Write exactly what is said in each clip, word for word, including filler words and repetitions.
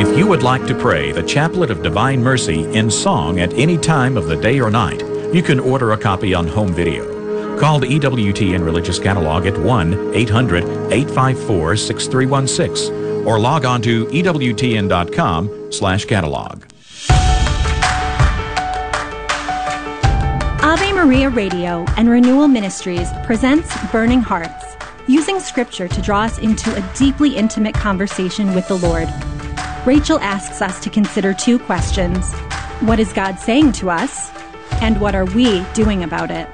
If you would like to pray the Chaplet of Divine Mercy in song at any time of the day or night, you can order a copy on home video. Call the E W T N Religious Catalog at one eight hundred eight five four six three one six or log on to E W T N dot com slash catalog. Ave Maria Radio and Renewal Ministries presents Burning Hearts, using Scripture to draw us into a deeply intimate conversation with the Lord. Rachel asks us to consider two questions. What is God saying to us? And what are we doing about it?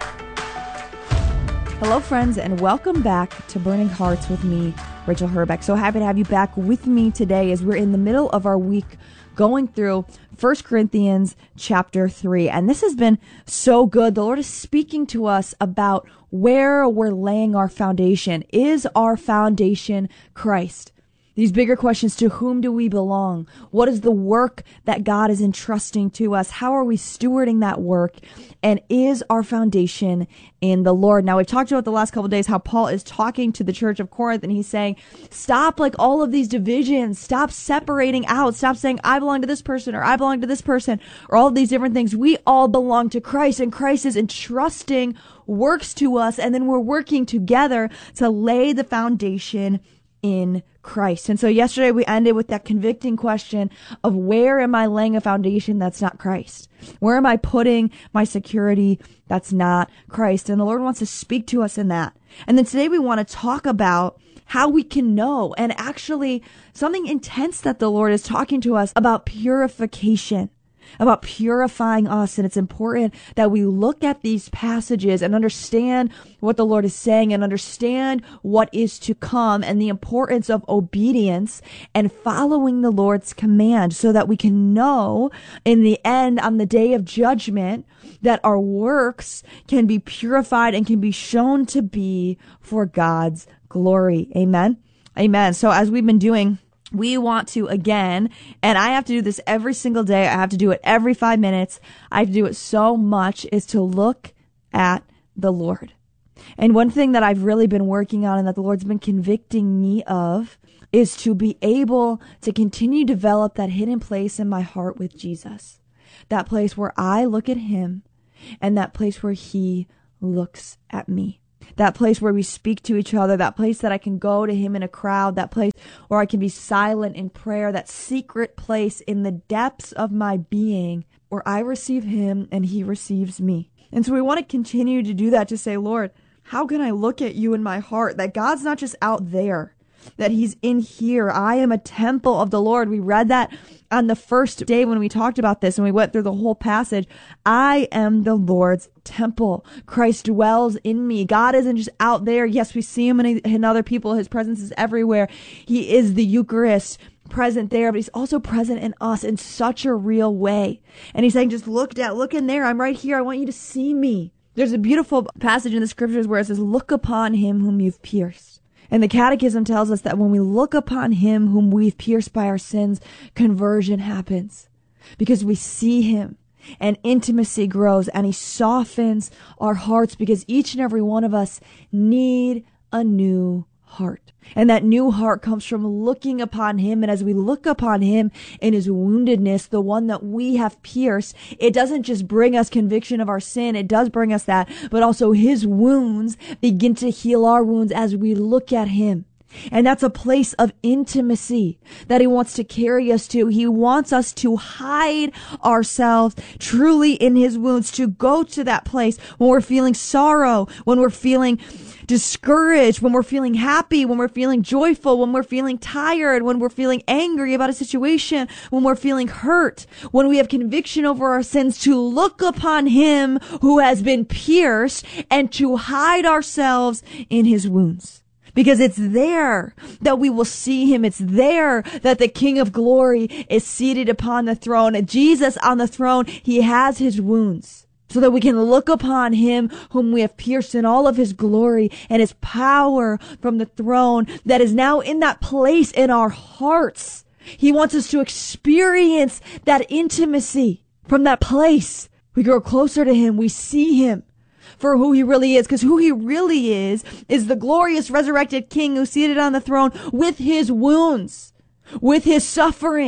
Hello, friends, and welcome back to Burning Hearts with me, Rachel Herbeck. So happy to have you back with me today as we're in the middle of our week going through First Corinthians chapter three. And this has been so good. The Lord is speaking to us about where we're laying our foundation. Is our foundation Christ? These bigger questions: to whom do we belong? What is the work that God is entrusting to us? How are we stewarding that work? And is our foundation in the Lord? Now, we've talked about the last couple of days how Paul is talking to the church of Corinth, and he's saying, stop like all of these divisions. Stop separating out. Stop saying, I belong to this person, or I belong to this person, or all of these different things. We all belong to Christ, and Christ is entrusting works to us, and then we're working together to lay the foundation in Christ. And so yesterday we ended with that convicting question of, where am I laying a foundation that's not Christ? Where am I putting my security that's not Christ? And the Lord wants to speak to us in that. And then today we want to talk about how we can know, and actually something intense that the Lord is talking to us about: purification. About purifying us. And it's important that we look at these passages and understand what the Lord is saying, and understand what is to come, and the importance of obedience and following the Lord's command, so that we can know in the end, on the day of judgment, that our works can be purified and can be shown to be for God's glory. Amen. Amen. So as we've been doing, we want to, again, and I have to do this every single day. I have to do it every five minutes. I have to do it so much, is to look at the Lord. And one thing that I've really been working on, and that the Lord's been convicting me of, is to be able to continue to develop that hidden place in my heart with Jesus. That place where I look at him, and that place where he looks at me. That place where we speak to each other, that place that I can go to him in a crowd, that place where I can be silent in prayer, that secret place in the depths of my being where I receive him and he receives me. And so we want to continue to do that, to say, Lord, how can I look at you in my heart? That God's not just out there, that he's in here. I am a temple of the Lord. We read that on the first day when we talked about this, and we went through the whole passage. I am the Lord's temple. Christ dwells in me. God isn't just out there. Yes, we see him in, in other people. His presence is everywhere. He is the Eucharist, present there, but he's also present in us in such a real way. And he's saying, just look at, look in there. I'm right here. I want you to see me. There's a beautiful passage in the scriptures where it says, look upon him whom you've pierced. And the Catechism tells us that when we look upon him whom we've pierced by our sins, conversion happens, because we see him, and intimacy grows, and he softens our hearts, because each and every one of us need a new heart. And that new heart comes from looking upon him. And as we look upon him in his woundedness, the one that we have pierced, it doesn't just bring us conviction of our sin. It does bring us that, but also his wounds begin to heal our wounds as we look at him. And that's a place of intimacy that he wants to carry us to. He wants us to hide ourselves truly in his wounds, to go to that place when we're feeling sorrow, when we're feeling discouraged, when we're feeling happy, when we're feeling joyful, when we're feeling tired, when we're feeling angry about a situation, when we're feeling hurt, when we have conviction over our sins, to look upon him who has been pierced and to hide ourselves in his wounds. Because it's there that we will see him. It's there that the King of Glory is seated upon the throne. And Jesus on the throne, he has his wounds, so that we can look upon him whom we have pierced in all of his glory and his power from the throne that is now in that place in our hearts. He wants us to experience that intimacy from that place. We grow closer to him. We see him for who he really is, because who he really is is the glorious resurrected King who's seated on the throne with his wounds, with his suffering,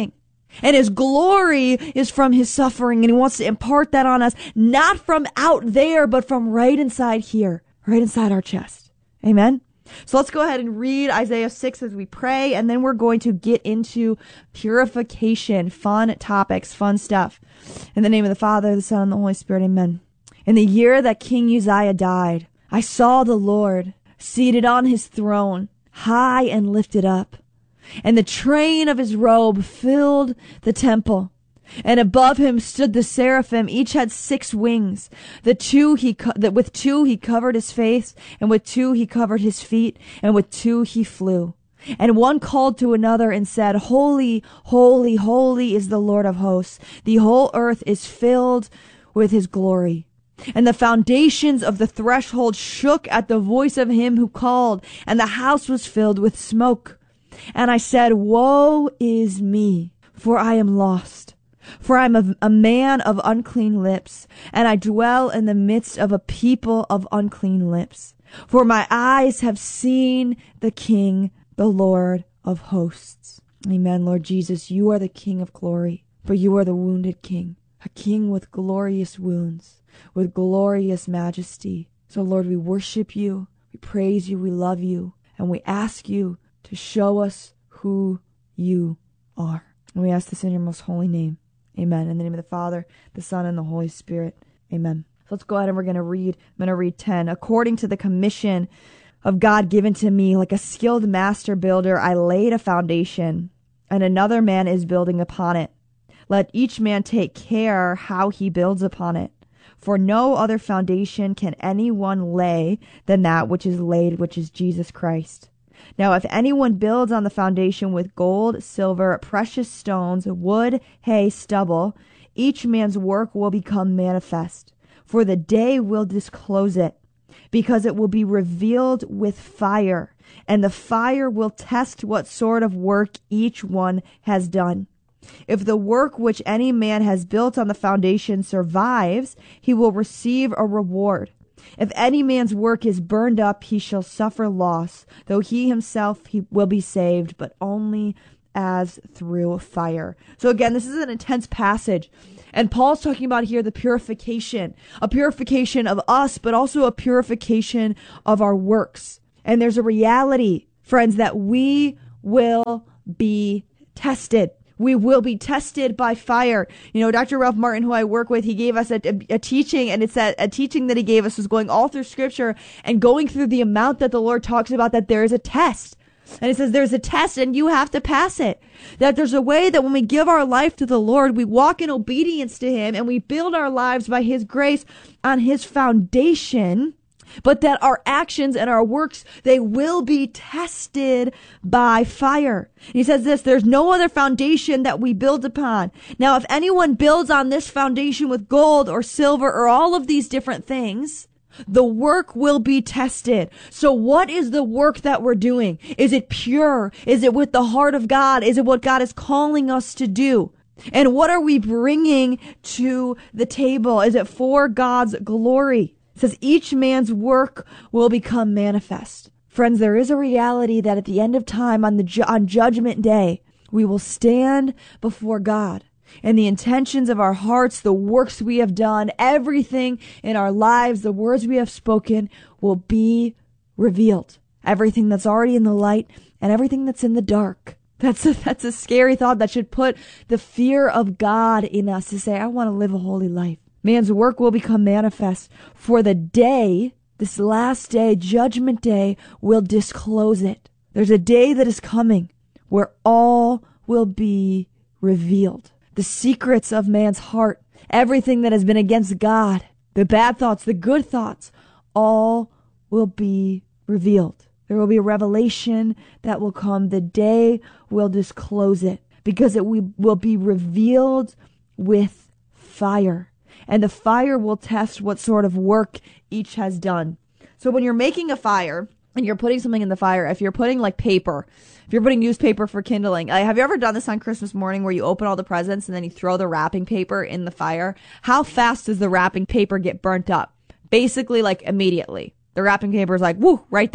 And his glory is from his suffering, and he wants to impart that on us, not from out there, but from right inside here, right inside our chest. Amen? So let's go ahead and read Isaiah six as we pray, and then we're going to get into purification, fun topics, fun stuff. In the name of the Father, the Son, and the Holy Spirit, amen. In the year that King Uzziah died, I saw the Lord seated on his throne, high and lifted up, and the train of his robe filled the temple. And above him stood the seraphim. Each had six wings. The two he co- that with two he covered his face, and with two he covered his feet, and with two he flew. And one called to another and said, Holy, holy, holy is the Lord of hosts. The whole earth is filled with his glory. And the foundations of the threshold shook at the voice of him who called, and the house was filled with smoke. And I said, Woe is me, for I am lost. For I am a, a man of unclean lips, and I dwell in the midst of a people of unclean lips. For my eyes have seen the King, the Lord of hosts. Amen, Lord Jesus, you are the King of glory, but you are the wounded King, a King with glorious wounds, with glorious majesty. So, Lord, we worship you, we praise you, we love you, and we ask you to show us who you are. And we ask this in your most holy name. Amen. In the name of the Father, the Son, and the Holy Spirit. Amen. So let's go ahead and we're going to read. I'm going to read ten. According to the commission of God given to me, like a skilled master builder, I laid a foundation, and another man is building upon it. Let each man take care how he builds upon it. For no other foundation can anyone lay than that which is laid, which is Jesus Christ. Now, if anyone builds on the foundation with gold, silver, precious stones, wood, hay, stubble, each man's work will become manifest, for the day will disclose it, because it will be revealed with fire, and the fire will test what sort of work each one has done. If the work which any man has built on the foundation survives, he will receive a reward. If any man's work is burned up, he shall suffer loss, though he himself he will be saved, but only as through fire. So again, this is an intense passage. And Paul's talking about here the purification, a purification of us, but also a purification of our works. And there's a reality, friends, that we will be tested. We will be tested by fire. You know, Doctor Ralph Martin, who I work with, he gave us a, a, a teaching, and it's that a teaching that he gave us was going all through Scripture and going through the amount that the Lord talks about that there is a test. And it says there's a test and you have to pass it. That there's a way that when we give our life to the Lord, we walk in obedience to him and we build our lives by his grace on his foundation, but that our actions and our works, they will be tested by fire. And he says this, there's no other foundation that we build upon. Now, if anyone builds on this foundation with gold or silver or all of these different things, the work will be tested. So what is the work that we're doing? Is it pure? Is it with the heart of God? Is it what God is calling us to do? And what are we bringing to the table? Is it for God's glory? It says each man's work will become manifest. Friends, there is a reality that at the end of time, on the ju- on Judgment Day, we will stand before God. And the intentions of our hearts, the works we have done, everything in our lives, the words we have spoken will be revealed. Everything that's already in the light and everything that's in the dark. That's a, that's a scary thought that should put the fear of God in us to say, I want to live a holy life. Man's work will become manifest, for the day, this last day, Judgment Day, will disclose it. There's a day that is coming where all will be revealed. The secrets of man's heart, everything that has been against God, the bad thoughts, the good thoughts, all will be revealed. There will be a revelation that will come. The day will disclose it because it will be revealed with fire. And the fire will test what sort of work each has done. So when you're making a fire and you're putting something in the fire, if you're putting like paper, if you're putting newspaper for kindling, uh, have you ever done this on Christmas morning where you open all the presents and then you throw the wrapping paper in the fire? How fast does the wrapping paper get burnt up? Basically like immediately. The wrapping paper is like, woo, right then.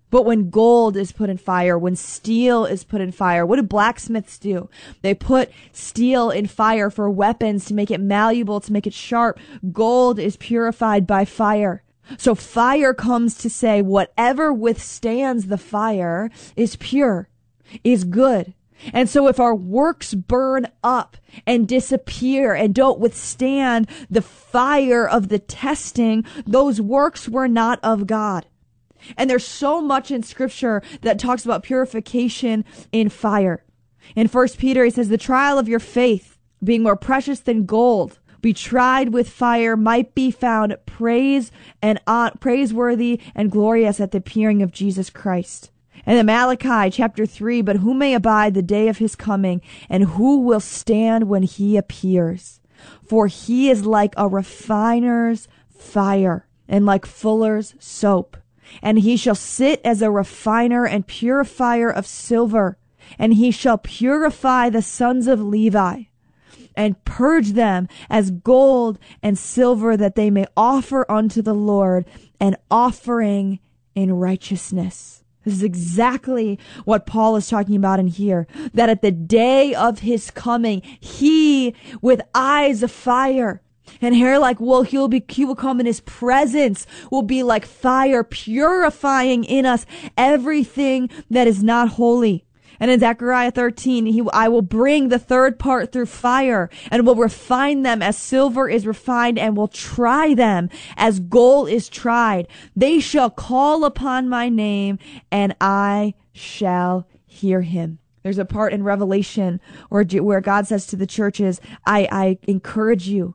But when gold is put in fire, when steel is put in fire, what do blacksmiths do? They put steel in fire for weapons to make it malleable, to make it sharp. Gold is purified by fire. So fire comes to say whatever withstands the fire is pure, is good. And so if our works burn up and disappear and don't withstand the fire of the testing, those works were not of God. And there's so much in Scripture that talks about purification in fire. In First Peter, he says, the trial of your faith, being more precious than gold, be tried with fire, might be found praise and uh, praiseworthy and glorious at the appearing of Jesus Christ. And in Malachi chapter three, but who may abide the day of his coming, and who will stand when he appears? For he is like a refiner's fire, and like fuller's soap. And he shall sit as a refiner and purifier of silver, and he shall purify the sons of Levi, and purge them as gold and silver, that they may offer unto the Lord an offering in righteousness. This is exactly what Paul is talking about in here, that at the day of his coming, he, with eyes of fire and hair like wool, he'll be, he will come, in his presence will be like fire, purifying in us everything that is not holy. And in Zechariah thirteen, he, I will bring the third part through fire, and will refine them as silver is refined, and will try them as gold is tried. They shall call upon my name, and I shall hear him. There's a part in Revelation where, where God says to the churches, I, I encourage you,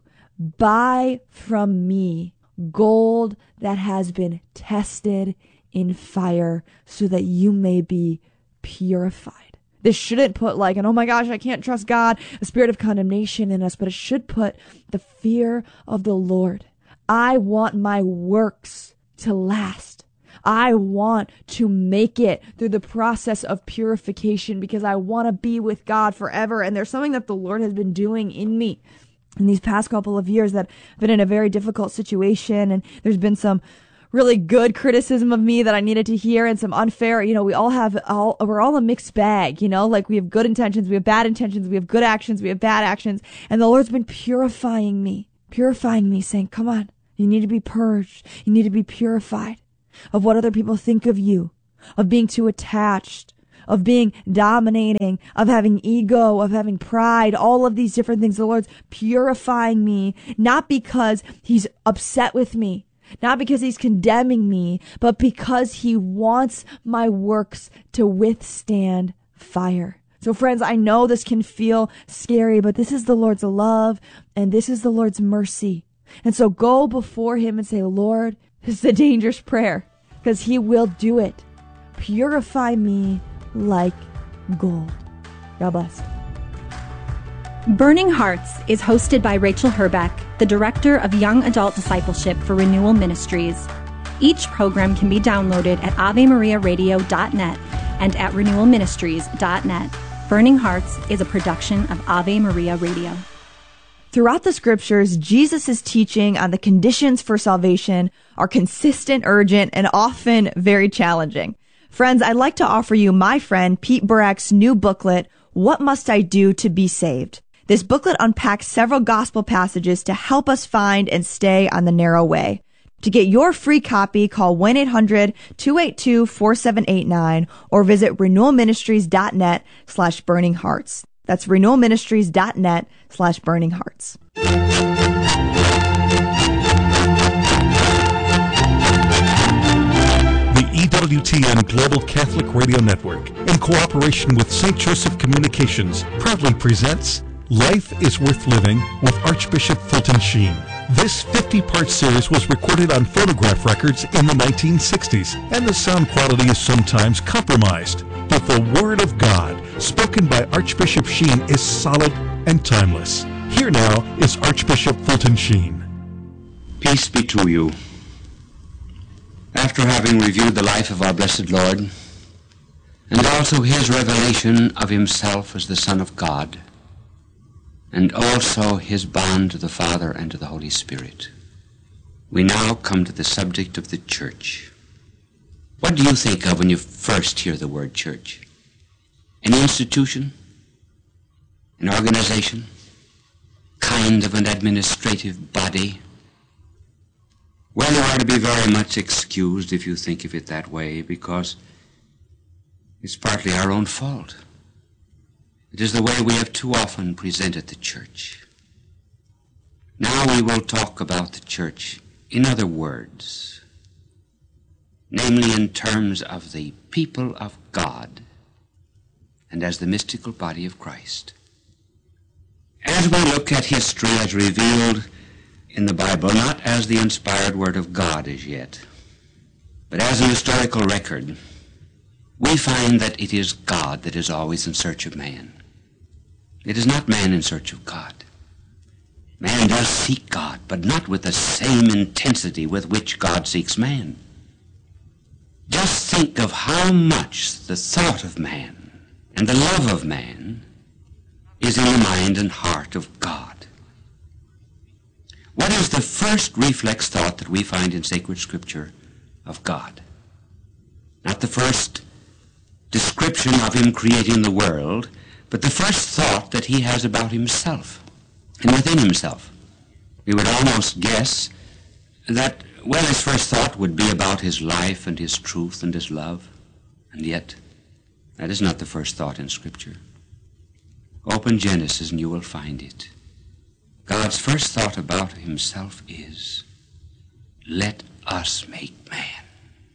buy from me gold that has been tested in fire, so that you may be purified. This shouldn't put like an, oh my gosh, I can't trust God, a spirit of condemnation in us, but it should put the fear of the Lord. I want my works to last. I want to make it through the process of purification, because I want to be with God forever. And there's something that the Lord has been doing in me in these past couple of years, that I've been in a very difficult situation, and there's been some really good criticism of me that I needed to hear, and some unfair, you know, we all have, all, we're all a mixed bag, you know, like we have good intentions, we have bad intentions, we have good actions, we have bad actions. And the Lord's been purifying me, purifying me, saying, come on, you need to be purged. You need to be purified of what other people think of you, of being too attached, of being dominating, of having ego, of having pride, all of these different things. The Lord's purifying me, not because he's upset with me, not because he's condemning me, but because he wants my works to withstand fire. So friends, I know this can feel scary, but this is the Lord's love, and this is the Lord's mercy. And so go before him and say, Lord, this is a dangerous prayer, because he will do it. Purify me like gold. God bless. Burning Hearts is hosted by Rachel Herbeck, the Director of Young Adult Discipleship for Renewal Ministries. Each program can be downloaded at ave maria radio dot net and at renewal ministries dot net. Burning Hearts is a production of Ave Maria Radio. Throughout the scriptures, Jesus' teaching on the conditions for salvation are consistent, urgent, and often very challenging. Friends, I'd like to offer you my friend Pete Burack's new booklet, What Must I Do to Be Saved? This booklet unpacks several gospel passages to help us find and stay on the narrow way. To get your free copy, call one eight hundred two eight two four seven eight nine or visit renewal ministries dot net slash burning hearts. That's renewal ministries dot net slash burning hearts. The E W T N Global Catholic Radio Network, in cooperation with Saint Joseph Communications, proudly presents Life is Worth Living with Archbishop Fulton Sheen. This fifty-part series was recorded on phonograph records in the nineteen sixties, and the sound quality is sometimes compromised. But the Word of God, spoken by Archbishop Sheen, is solid and timeless. Here now is Archbishop Fulton Sheen. Peace be to you. After having reviewed the life of our blessed Lord, and also his revelation of himself as the Son of God, and also his bond to the Father and to the Holy Spirit, we now come to the subject of the Church. What do you think of when you first hear the word church? An institution? An organization? Kind of an administrative body? Well, you are to be very much excused if you think of it that way, because it's partly our own fault. It is the way we have too often presented the church. Now we will talk about the church in other words, namely in terms of the people of God and as the mystical body of Christ. As we look at history as revealed in the Bible, not as the inspired Word of God as yet, but as an historical record, we find that it is God that is always in search of man. It is not man in search of God. Man does seek God, but not with the same intensity with which God seeks man. Just think of how much the thought of man and the love of man is in the mind and heart of God. What is the first reflex thought that we find in sacred Scripture of God? Not the first description of him creating the world, but the first thought that he has about himself and within himself. We would almost guess that, well, his first thought would be about his life and his truth and his love. And yet, that is not the first thought in Scripture. Open Genesis and you will find it. God's first thought about himself is, let us make man.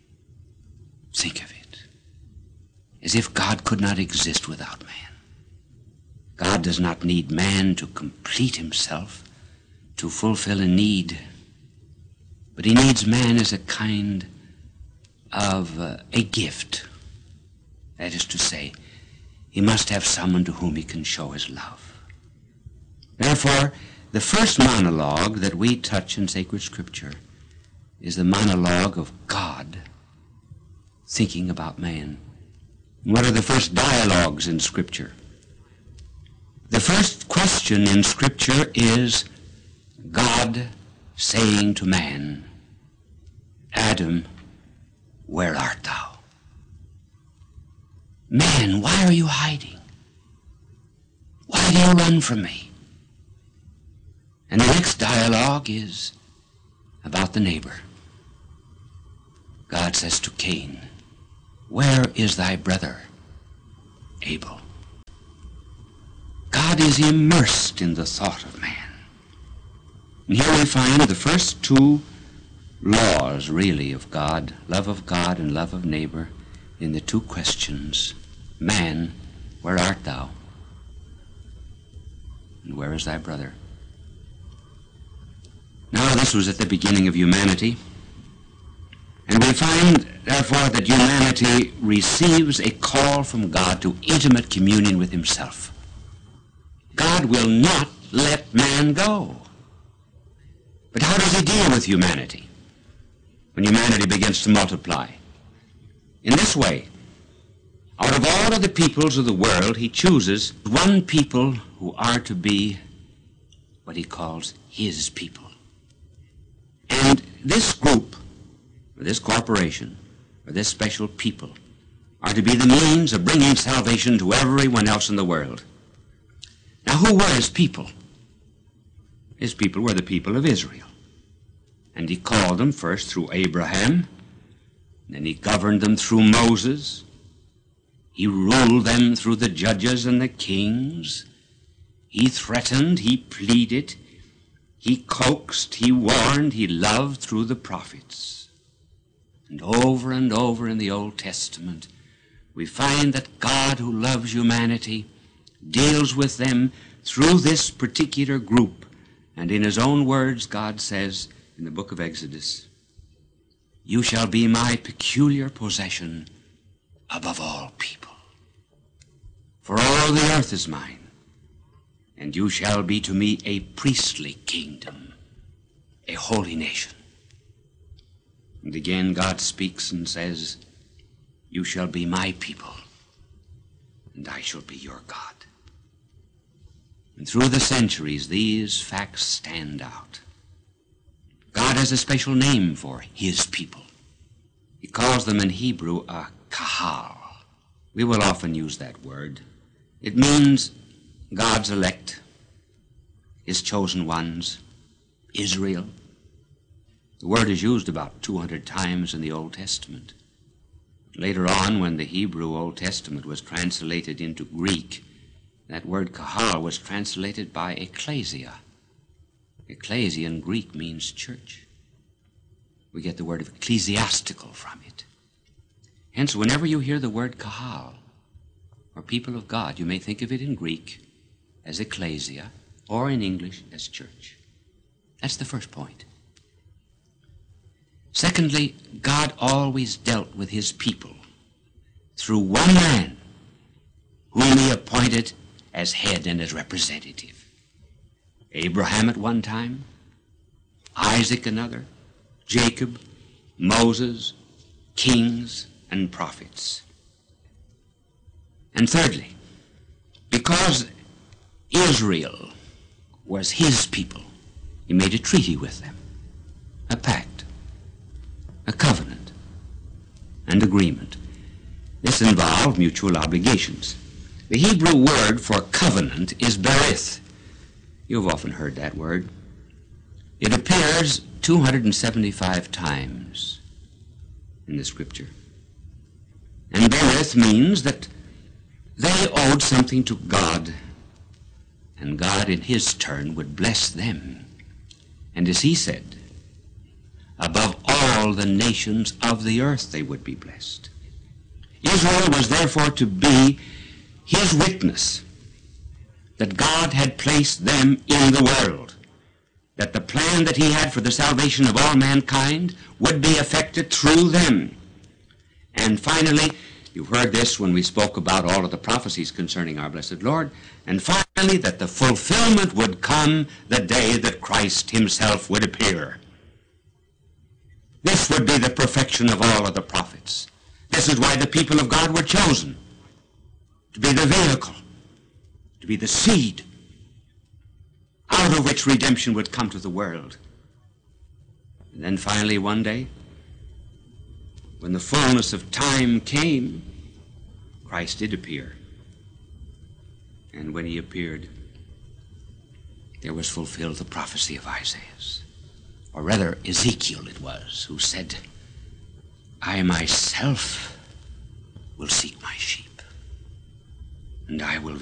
Think of it. As if God could not exist without man. God does not need man to complete himself, to fulfill a need, but he needs man as a kind of uh, a gift. That is to say, he must have someone to whom he can show his love. Therefore, the first monologue that we touch in sacred Scripture is the monologue of God thinking about man. And what are the first dialogues in Scripture? The first question in Scripture is God saying to man, Adam, where art thou? Man, why are you hiding? Why do you run from me? And the next dialogue is about the neighbor. God says to Cain, where is thy brother, Abel? God is immersed in the thought of man. And here we find the first two laws, really, of God, love of God and love of neighbor, in the two questions, man, where art thou? And where is thy brother? Now, this was at the beginning of humanity, and we find, therefore, that humanity receives a call from God to intimate communion with himself. God will not let man go. But how does he deal with humanity when humanity begins to multiply? In this way, out of all of the peoples of the world, he chooses one people who are to be what he calls his people. And this group, or this corporation, or this special people, are to be the means of bringing salvation to everyone else in the world. Now, who were his people? His people were the people of Israel. And he called them first through Abraham, then he governed them through Moses. He ruled them through the judges and the kings. He threatened, he pleaded, he coaxed, he warned, he loved through the prophets. And over and over in the Old Testament, we find that God, who loves humanity, deals with them through this particular group. And in his own words, God says in the book of Exodus, you shall be my peculiar possession above all people. For all the earth is mine, and you shall be to me a priestly kingdom, a holy nation. And again God speaks and says, you shall be my people, and I shall be your God. And through the centuries, these facts stand out. God has a special name for his people. He calls them in Hebrew a kahal. We will often use that word. It means God's elect, his chosen ones, Israel. The word is used about two hundred times in the Old Testament. Later on, when the Hebrew Old Testament was translated into Greek, that word kahal was translated by ecclesia. Ecclesia in Greek means church. We get the word of ecclesiastical from it. Hence, whenever you hear the word kahal, or people of God, you may think of it in Greek as ecclesia, or in English as church. That's the first point. Secondly, God always dealt with his people through one man whom he appointed as head and as representative. Abraham at one time, Isaac another, Jacob, Moses, kings, and prophets. And thirdly, because Israel was his people, he made a treaty with them, a pact, a covenant, and agreement. This involved mutual obligations. The Hebrew word for covenant is berith. You've often heard that word. It appears two hundred seventy-five times in the Scripture. And berith means that they owed something to God, and God in his turn would bless them. And as he said, above all the nations of the earth they would be blessed. Israel was therefore to be his witness that God had placed them in the world, that the plan that he had for the salvation of all mankind would be effected through them. And finally, you've heard this when we spoke about all of the prophecies concerning our blessed Lord, and finally, that the fulfillment would come the day that Christ himself would appear. This would be the perfection of all of the prophets. This is why the people of God were chosen, to be the vehicle, to be the seed out of which redemption would come to the world. And then finally one day, when the fullness of time came, Christ did appear. And when he appeared, there was fulfilled the prophecy of Isaiah, or rather Ezekiel it was, who said, I myself will seek my sheep, and I will